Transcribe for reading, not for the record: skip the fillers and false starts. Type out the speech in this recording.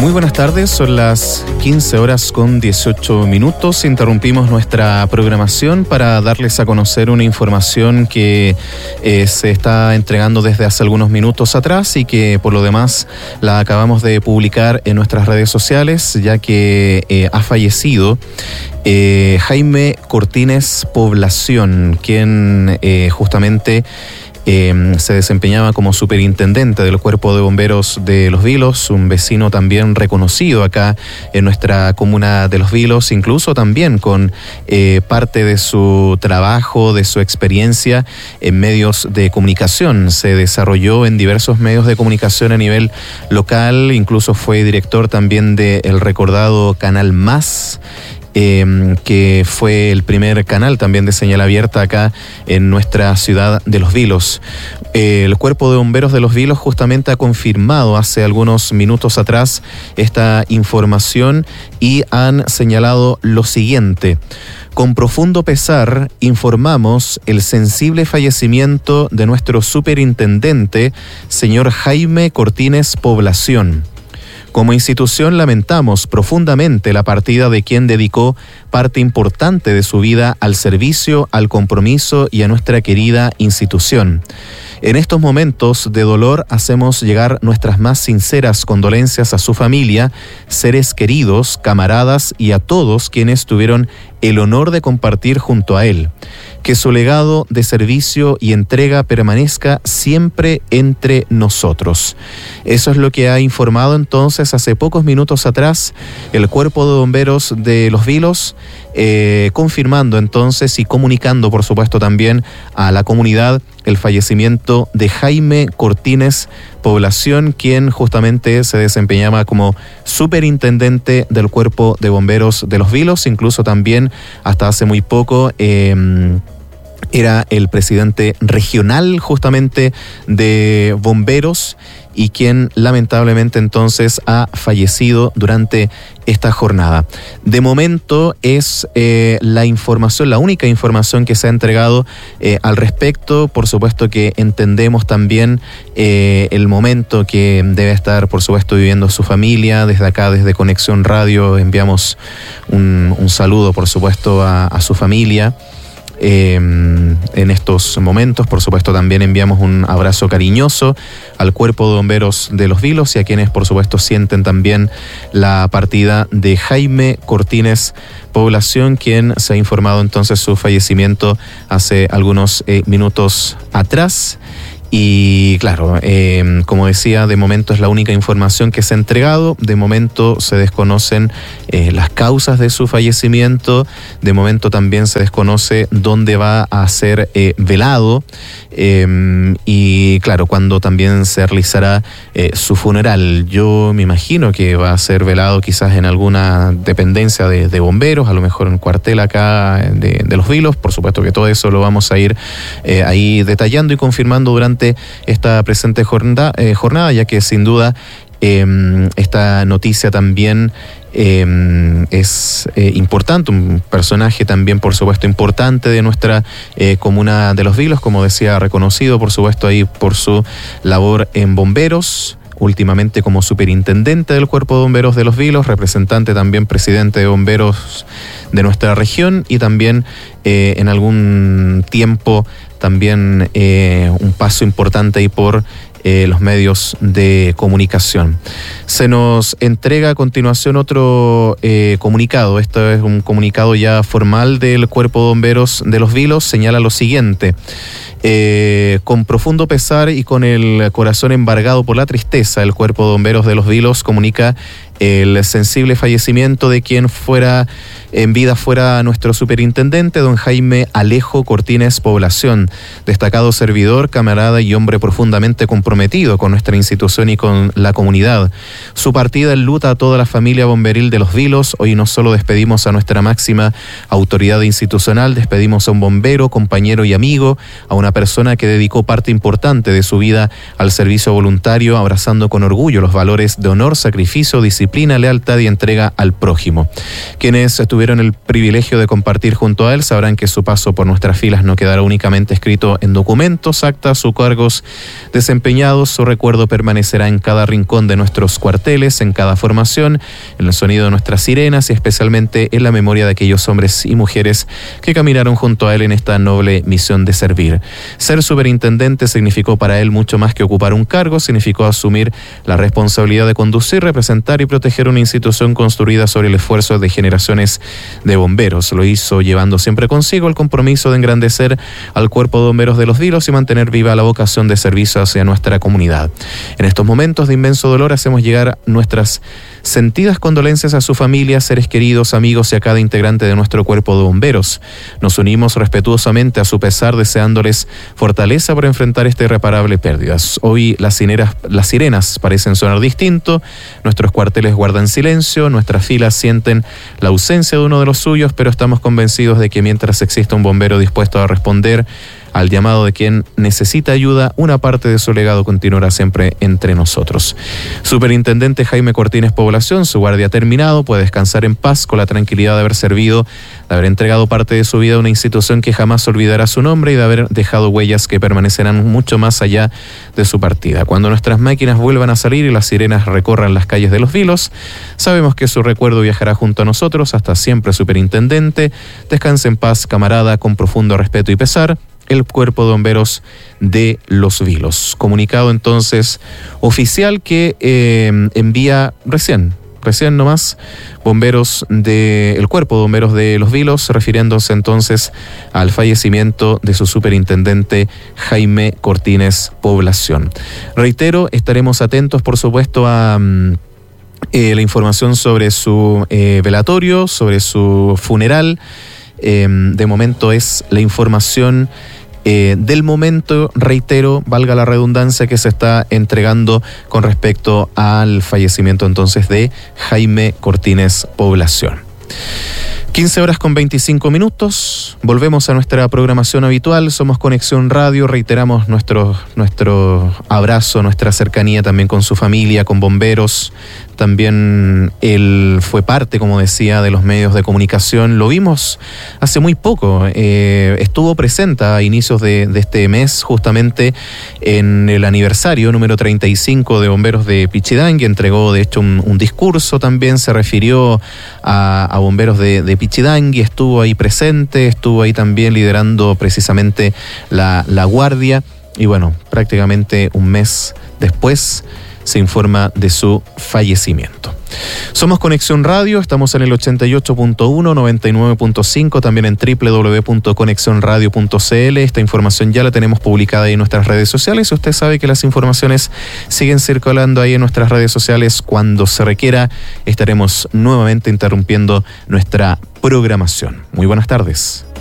Muy buenas tardes, son las 15 horas con 18 minutos. Interrumpimos nuestra programación para darles a conocer una información que se está entregando desde hace algunos minutos atrás y que por lo demás la acabamos de publicar en nuestras redes sociales, ya que ha fallecido Jaime Cortines Población, quien justamente se desempeñaba como superintendente del Cuerpo de Bomberos de Los Vilos, un vecino también reconocido acá en nuestra comuna de Los Vilos, incluso también con parte de su trabajo, de su experiencia en medios de comunicación. Se desarrolló en diversos medios de comunicación a nivel local, incluso fue director también del recordado Canal Más, que fue el primer canal también de señal abierta acá en nuestra ciudad de Los Vilos. El Cuerpo de Bomberos de Los Vilos justamente ha confirmado hace algunos minutos atrás esta información y han señalado lo siguiente: con profundo pesar informamos el sensible fallecimiento de nuestro superintendente, señor Jaime Cortines Población. Como institución lamentamos profundamente la partida de quien dedicó parte importante de su vida al servicio, al compromiso y a nuestra querida institución. En estos momentos de dolor hacemos llegar nuestras más sinceras condolencias a su familia, seres queridos, camaradas y a todos quienes tuvieron el honor de compartir junto a él. Que su legado de servicio y entrega permanezca siempre entre nosotros. Eso es lo que ha informado entonces hace pocos minutos atrás el Cuerpo de Bomberos de Los Vilos, confirmando entonces y comunicando por supuesto también a la comunidad el fallecimiento de Jaime Cortines Población, quien justamente se desempeñaba como superintendente del Cuerpo de Bomberos de Los Vilos, incluso también hasta hace muy poco era el presidente regional justamente de bomberos y quien lamentablemente entonces ha fallecido durante esta jornada. De momento es la información, la única información que se ha entregado al respecto. Por supuesto que entendemos también el momento que debe estar, por supuesto, viviendo su familia. Desde acá, desde Conexión Radio, enviamos un saludo, por supuesto, a su familia. En estos momentos, por supuesto, también enviamos un abrazo cariñoso al Cuerpo de Bomberos de Los Vilos y a quienes, por supuesto, sienten también la partida de Jaime Cortines Población, quien se ha informado entonces su fallecimiento hace algunos minutos atrás. Y claro, como decía, de momento es la única información que se ha entregado. De momento se desconocen las causas de su fallecimiento. De momento también se desconoce dónde va a ser velado. Y claro, cuándo también se realizará su funeral. Yo me imagino que va a ser velado quizás en alguna dependencia de bomberos, a lo mejor en cuartel acá de Los Vilos. Por supuesto que todo eso lo vamos a ir ahí detallando y confirmando durante esta presente jornada, ya que sin duda esta noticia también es importante, un personaje también por supuesto importante de nuestra comuna de Los Vilos, como decía, reconocido por supuesto ahí por su labor en bomberos, últimamente como superintendente del Cuerpo de Bomberos de Los Vilos, representante también, presidente de bomberos de nuestra región y también en algún tiempo también un paso importante ahí por los medios de comunicación. Se nos entrega a continuación otro comunicado. Esto es un comunicado ya formal del Cuerpo de Bomberos de Los Vilos. Señala lo siguiente: con profundo pesar y con el corazón embargado por la tristeza, el Cuerpo de Bomberos de Los Vilos comunica el sensible fallecimiento de quien en vida fuera nuestro superintendente, don Jaime Alejo Cortines Población, destacado servidor, camarada y hombre profundamente comprometido con nuestra institución y con la comunidad. Su partida enluta a toda la familia bomberil de Los Vilos. Hoy no solo despedimos a nuestra máxima autoridad institucional, despedimos a un bombero, compañero y amigo, a una persona que dedicó parte importante de su vida al servicio voluntario, abrazando con orgullo los valores de honor, sacrificio, disciplina, lealtad y entrega al prójimo. Quienes tuvieron tuvieron el privilegio de compartir junto a él sabrán que su paso por nuestras filas no quedará únicamente escrito en documentos, actas o cargos desempeñados. Su recuerdo permanecerá en cada rincón de nuestros cuarteles, en cada formación, en el sonido de nuestras sirenas y especialmente en la memoria de aquellos hombres y mujeres que caminaron junto a él en esta noble misión de servir. Ser superintendente significó para él mucho más que ocupar un cargo, significó asumir la responsabilidad de conducir, representar y proteger una institución construida sobre el esfuerzo de generaciones de bomberos. Lo hizo llevando siempre consigo el compromiso de engrandecer al Cuerpo de Bomberos de Los Vilos y mantener viva la vocación de servicio hacia nuestra comunidad. En estos momentos de inmenso dolor hacemos llegar nuestras sentidas condolencias a su familia, seres queridos, amigos y a cada integrante de nuestro Cuerpo de Bomberos. Nos unimos respetuosamente a su pesar, deseándoles fortaleza para enfrentar esta irreparable pérdida. Hoy las sirenas parecen sonar distinto, nuestros cuarteles guardan silencio, nuestras filas sienten la ausencia de uno de los suyos, pero estamos convencidos de que mientras exista un bombero dispuesto a responder al llamado de quien necesita ayuda, una parte de su legado continuará siempre entre nosotros. Superintendente Jaime Cortines Población, su guardia ha terminado, puede descansar en paz con la tranquilidad de haber servido, de haber entregado parte de su vida a una institución que jamás olvidará su nombre y de haber dejado huellas que permanecerán mucho más allá de su partida. Cuando nuestras máquinas vuelvan a salir y las sirenas recorran las calles de Los Vilos, sabemos que su recuerdo viajará junto a nosotros. Hasta siempre, superintendente. Descanse en paz, camarada, con profundo respeto y pesar. El Cuerpo de Bomberos de Los Vilos. Comunicado entonces oficial que envía recién nomás el Cuerpo de Bomberos de Los Vilos, refiriéndose entonces al fallecimiento de su superintendente Jaime Cortines Población. Reitero, estaremos atentos por supuesto a la información sobre su velatorio, sobre su funeral. De momento es la información del momento, reitero, valga la redundancia, que se está entregando con respecto al fallecimiento entonces de Jaime Cortines Población. 15:25. Volvemos a nuestra programación habitual. Somos Conexión Radio. Reiteramos nuestro abrazo, nuestra cercanía también con su familia, con bomberos. También él fue parte, como decía, de los medios de comunicación. Lo vimos hace muy poco. Estuvo presente a inicios de este mes, justamente en el aniversario número 35 de Bomberos de Pichidangui. Entregó, de hecho, un discurso también. Se refirió a bomberos de Pichidangui. Estuvo ahí presente, estuvo ahí también liderando precisamente la guardia. Y bueno, prácticamente un mes después se informa de su fallecimiento. Somos Conexión Radio, estamos en el 88.1, 99.5, también en www.conexionradio.cl. Esta información ya la tenemos publicada ahí en nuestras redes sociales. Usted sabe que las informaciones siguen circulando ahí en nuestras redes sociales. Cuando se requiera, estaremos nuevamente interrumpiendo nuestra programación. Muy buenas tardes.